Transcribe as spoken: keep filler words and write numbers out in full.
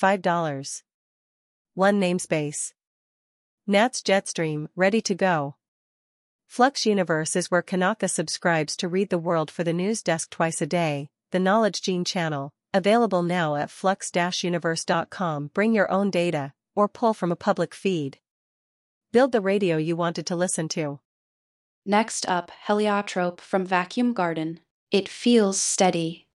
five dollars. one namespace. Nats Jetstream, ready to go. Flux Universe is where Kanaka subscribes to read the world for the news desk twice a day, the Knowledge Gene channel, available now at flux dash universe dot com. Bring your own data, or pull from a public feed. Build the radio you wanted to listen to. Next up, Heliotrope from Vacuum Garden. It feels steady.